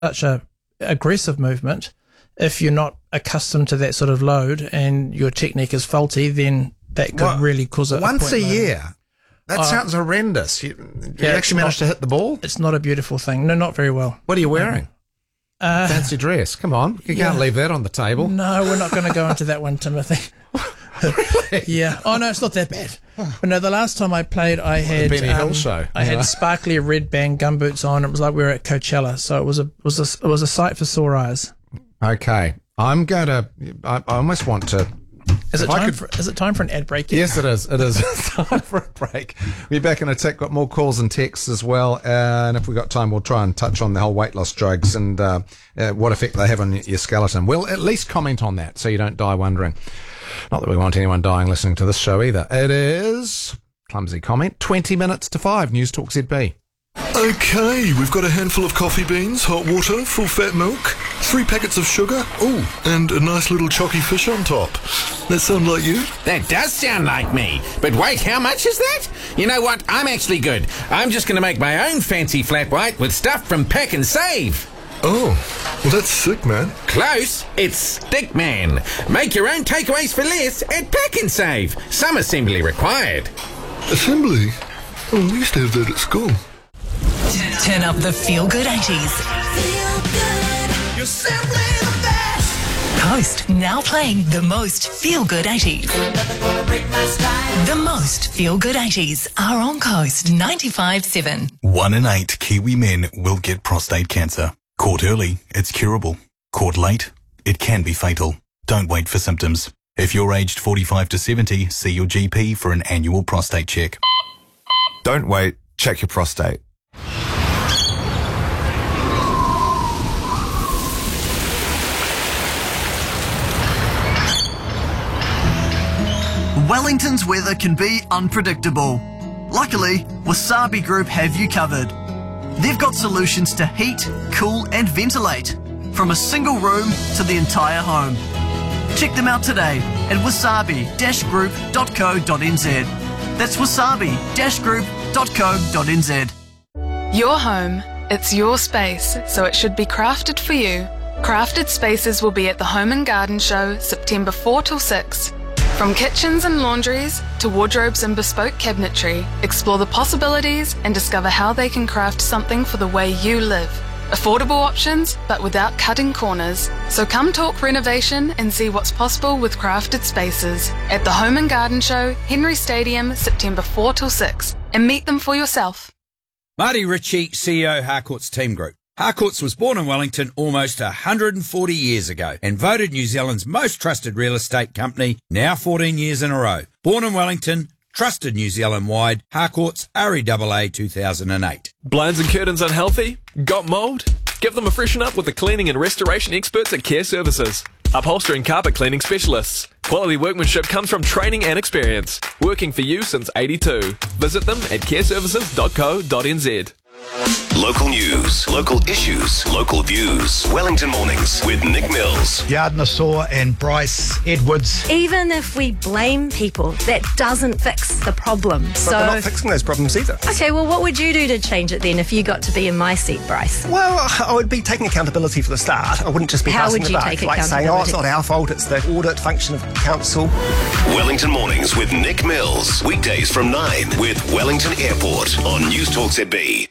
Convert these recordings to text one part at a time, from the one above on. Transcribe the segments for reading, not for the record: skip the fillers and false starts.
such a aggressive movement, if you're not accustomed to that sort of load and your technique is faulty, then that could really cause once a year. That sounds horrendous. You actually managed to hit the ball? It's not a beautiful thing. No, not very well. What are you wearing? Fancy dress. Come on. You can't leave that on the table. No, we're not going to go into that one, Timothy. Really? Yeah. Oh, no, it's not that bad. But no, the last time I played, I had Benny Hill show. I had sparkly red band gumboots on. It was like we were at Coachella, so it was a sight for sore eyes. Okay, I'm going to. I almost want to. Is it time for an ad break yet? Yes, it is. It is time for a break. We'll be back in a tick. Got more calls and texts as well. And if we've got time, we'll try and touch on the whole weight loss drugs and what effect they have on your skeleton. We'll at least comment on that so you don't die wondering. Not that we want anyone dying listening to this show either. It is, clumsy comment, 20 minutes to 5, News Talk ZB. Okay, we've got a handful of coffee beans, hot water, full fat milk, 3 packets of sugar, and a nice little chocky fish on top. That sound like you? That does sound like me. But wait, how much is that? You know what? I'm actually good. I'm just going to make my own fancy flat white with stuff from Pack and Save. Oh, well that's sick, man. Close. It's Stickman. Make your own takeaways for less at Pack and Save. Some assembly required. Assembly? Oh, we used to have that at school. Turn up the feel-good 80s. Feel good. You're simply the best. Coast now playing the most feel-good 80s. The most feel-good 80s are on Coast 95.7. 1 in 8 Kiwi men will get prostate cancer. Caught early, it's curable. Caught late, it can be fatal. Don't wait for symptoms. If you're aged 45 to 70, see your GP for an annual prostate check. Don't wait, check your prostate. Wellington's weather can be unpredictable. Luckily, Wasabi Group have you covered. They've got solutions to heat, cool and ventilate, from a single room to the entire home. Check them out today at wasabi-group.co.nz. That's wasabi-group.co.nz. Your home, it's your space, so it should be crafted for you. Crafted Spaces will be at the Home and Garden Show September 4 till 6. From kitchens and laundries to wardrobes and bespoke cabinetry, explore the possibilities and discover how they can craft something for the way you live. Affordable options, but without cutting corners. So come talk renovation and see what's possible with Crafted Spaces at the Home and Garden Show, Henry Stadium, September 4 till 6. And meet them for yourself. Marty Ritchie, CEO Harcourts Team Group. Harcourts was born in Wellington almost 140 years ago and voted New Zealand's most trusted real estate company now 14 years in a row. Born in Wellington, trusted New Zealand-wide, Harcourts REAA 2008. Blinds and curtains unhealthy? Got mould? Give them a freshen up with the cleaning and restoration experts at Care Services. Upholstery and carpet cleaning specialists. Quality workmanship comes from training and experience. Working for you since '82. Visit them at careservices.co.nz. Local news, local issues, local views. Wellington Mornings with Nick Mills. Yardner Saw and Bryce Edwards. Even if we blame people, that doesn't fix the problem. But they're not fixing those problems either. Okay, well, what would you do to change it then if you got to be in my seat, Bryce? Well, I would be taking accountability for the start. I wouldn't just be passing the buck. Like saying, it's not our fault, it's the audit function of council. Wellington Mornings with Nick Mills. Weekdays from 9 with Wellington Airport on News Talk ZB.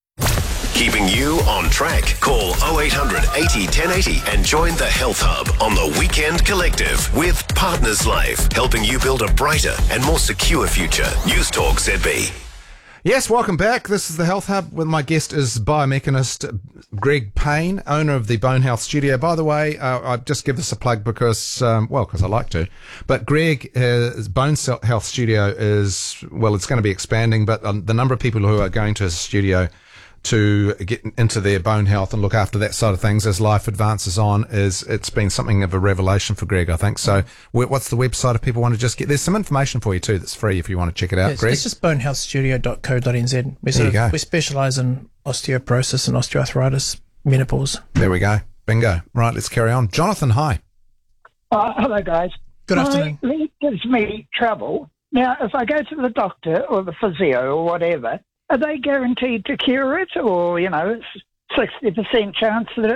Keeping you on track. Call 0800 80 1080 and join the Health Hub on the Weekend Collective with Partners Life, helping you build a brighter and more secure future. News Talk ZB. Yes, welcome back. This is the Health Hub, with my guest is biomechanist Greg Payne, owner of the Bone Health Studio. By the way, I just give this a plug because I like to. But Greg's Bone Health Studio is, it's going to be expanding, but the number of people who are going to his studio to get into their bone health and look after that side of things as life advances on it's been something of a revelation for Greg, I think. So what's the website if people want to just there's some information for you too that's free if you want to check it out, Greg? It's just bonehealthstudio.co.nz. We specialise in osteoporosis and osteoarthritis, menopause. There we go. Bingo. Right, let's carry on. Jonathan, hi. Hello, guys. Good afternoon. My leg gives me trouble. Now, if I go to the doctor or the physio or whatever, are they guaranteed to cure it, or, 60% chance that